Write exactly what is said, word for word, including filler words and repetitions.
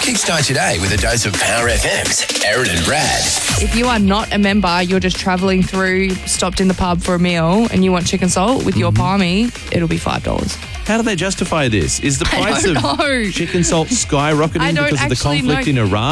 Kickstart your day with a dose of Power F M's Aaron and Brad. If you are not a member, you're just travelling through, stopped in the pub for a meal, and you want chicken salt with your palmy, it'll be five dollars. How do they justify this? Is the price don't of know. chicken salt skyrocketing I don't because of the actually conflict know. in Iran?